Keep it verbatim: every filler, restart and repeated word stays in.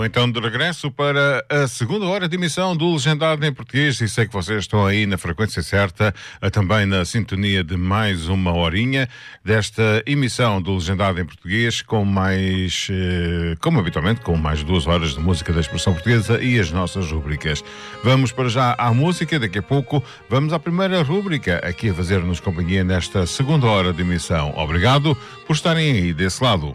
então de regresso para a segunda hora de emissão do Legendado em Português, e sei que vocês estão aí na frequência certa, também na sintonia de mais uma horinha desta emissão do Legendado em Português, com mais, como habitualmente, com mais duas horas de música da expressão portuguesa e as nossas rúbricas. Vamos para já à música, daqui a pouco vamos à primeira rúbrica, aqui a fazer-nos companhia nesta segunda hora de emissão. Obrigado por estarem aí desse lado.